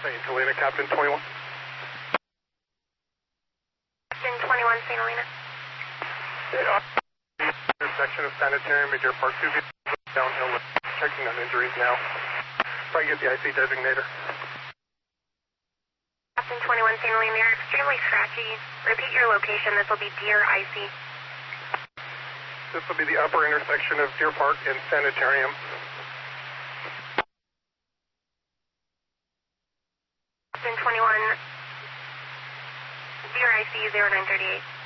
St. Helena, Captain 21. Captain 21, St. Helena. Intersection of Sanitarium at Deer Park, 2 vehicles downhill, checking on injuries now. Try to get the IC designator. Captain 21, St. Helena, they're extremely scratchy. Repeat your location, this will be Deer IC. This will be the upper intersection of Deer Park and Sanitarium. Captain 21, Deer IC 0938.